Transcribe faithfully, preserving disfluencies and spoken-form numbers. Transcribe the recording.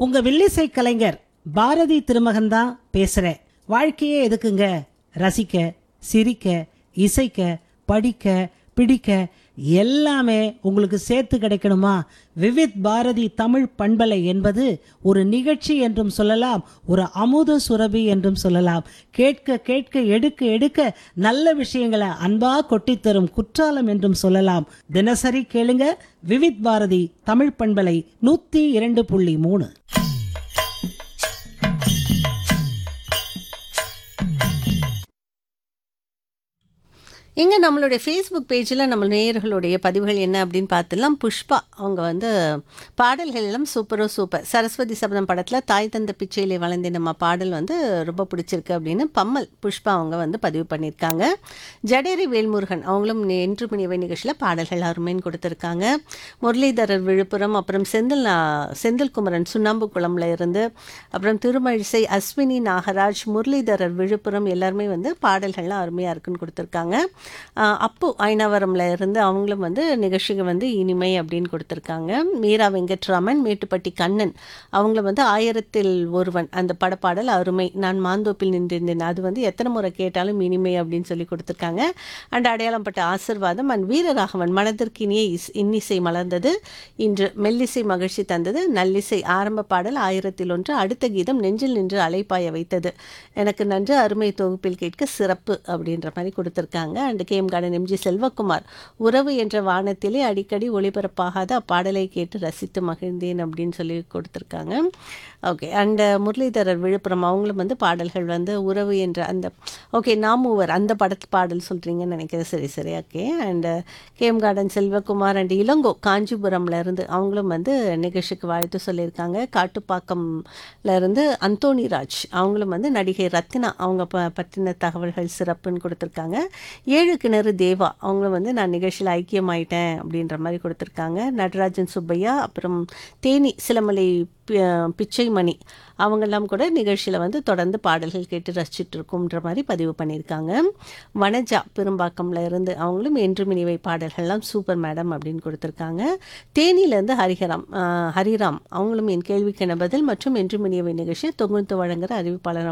உங்க வில்லிசை கலைஞர் பாரதி திருமகன் தான் பேசுறேன். வாழ்க்கையே எதுக்குங்க? ரசிக்க, சிரிக்க, இசைக்க, படிக்க, பிடிக்க எல்லாமே உங்களுக்கு சேர்த்து கிடைக்கணுமா? விவித் பாரதி தமிழ் பண்பலை என்பது ஒரு நிகழ்ச்சி என்றும் சொல்லலாம், ஒரு அமுத சுரபி என்றும் சொல்லலாம். கேட்க கேட்க எடுக்க எடுக்க நல்ல விஷயங்களை அன்பா கொட்டித்தரும் குற்றாலம் என்றும் சொல்லலாம். தினசரி கேளுங்க விவித் பாரதி தமிழ் பண்பலை நூத்தி இரண்டு புள்ளி மூணு. இங்கே நம்மளுடைய ஃபேஸ்புக் பேஜில் நம்ம நேயர்களுடைய பதிவுகள் என்ன அப்படின்னு பார்த்துலாம். புஷ்பா அவங்க வந்து பாடல்கள் எல்லாம் சூப்பரோ சூப்பர். சரஸ்வதி சபதம் படத்தில் தாய் தந்த பிச்சையிலே வளர்ந்த நம்ம பாடல் வந்து ரொம்ப பிடிச்சிருக்கு அப்படின்னு பம்மல் புஷ்பா அவங்க வந்து பதிவு பண்ணியிருக்காங்க. ஜடேரி வேல்முருகன் அவங்களும் என்று மணியவை நிகழ்ச்சியில் பாடல்கள் அருமைன்னு கொடுத்துருக்காங்க. முரளிதரர் விழுப்புரம், அப்புறம் செந்தில் செந்தில்குமரன் சுண்ணாம்பு குளம்ல இருந்து, அப்புறம் திருமழிசை அஸ்வினி நாகராஜ், முரளிதரர் விழுப்புரம் எல்லாருமே வந்து பாடல்கள்லாம் அருமையாக இருக்குன்னு கொடுத்துருக்காங்க. அப்பு ஐநாவரம்ல இருந்து அவங்களும் வந்து நிகழ்ச்சிக்கு வந்து இனிமை அப்படின்னு கொடுத்துருக்காங்க. மீரா வெங்கட்ராமன், மேட்டுப்பட்டி கண்ணன் அவங்கள வந்து ஆயிரத்தில் ஒருவன் அந்த படப்பாடல் அருமை, நான் மாந்தோப்பில் நின்றிருந்தேன் அது வந்து எத்தனை முறை கேட்டாலும் இனிமை அப்படின்னு சொல்லி கொடுத்துருக்காங்க. அண்ட் அடையாளம்பட்ட ஆசிர்வாதம் அண்ட் வீரராகவன் மனதிற்கு இனிய இஸ் இன்னிசை மலர்ந்தது இன்று மெல்லிசை மகிழ்ச்சி தந்தது, நல்லிசை ஆரம்ப பாடல் ஆயிரத்தில் ஒன்று, அடுத்த கீதம் நெஞ்சில் நின்று அலைப்பாய வைத்தது, எனக்கு நன்று அருமை தொகுப்பில் கேட்க சிறப்பு அப்படின்ற மாதிரி கொடுத்துருக்காங்க. And game garden MG Selvakumar, உறவு என்ற வானத்திலே அடிக்கடி ஒளிபரப்பாகாத அப்பாடலை கேட்டு ரசித்து மகிழ்ந்தேன் அப்படின்னு சொல்லி கொடுத்துருக்காங்க. ஓகே. அண்ட் முரளிதரர் விழுப்புரம் அவங்களும் வந்து பாடல்கள் வந்து உறவு என்ற அந்த ஓகே நாமூவர் அந்த படத்து பாடல் சொல்கிறீங்கன்னு நினைக்கிறேன். சரி சரி okay. And game garden Selvakumar and Ilango காஞ்சிபுரம்ல இருந்து அவங்களும் வந்து நிகழ்ச்சிக்கு வாழ்த்து சொல்லியிருக்காங்க. காட்டுப்பாக்கம்ல இருந்து அந்தோணி ராஜ் அவங்களும் வந்து நடிகை ரத்னா அவங்க ப பற்றின தகவல்கள் சிறப்புன்னு கொடுத்துருக்காங்க. ஏழு கிணறு தேவா அவங்களும் வந்து நான் நிகழ்ச்சியில் ஐக்கியமாயிட்டேன் அப்படின்ற மாதிரி கொடுத்துருக்காங்க. நடராஜன் சுப்பையா, அப்புறம் தேனி சிலமலை பிச்சைமணி அவங்கெல்லாம் கூட நிகழ்ச்சியில் வந்து தொடர்ந்து பாடல்கள் கேட்டு ரசிச்சுட்டு இருக்கும்ன்ற மாதிரி பதிவு பண்ணியிருக்காங்க. வனஜா பெரும்பாக்கம்ல இருந்து அவங்களும் என்று மினிவை பாடல்கள்லாம் சூப்பர் மேடம் அப்படின்னு கொடுத்துருக்காங்க. தேனியிலேருந்து ஹரிஹராம் ஹரிராம் அவங்களும் என் கேள்விக்கான பதில் மற்றும் என்று மினிவை நிகழ்ச்சியை தொகுத்து வழங்குகிற அறிவிப்பாளர்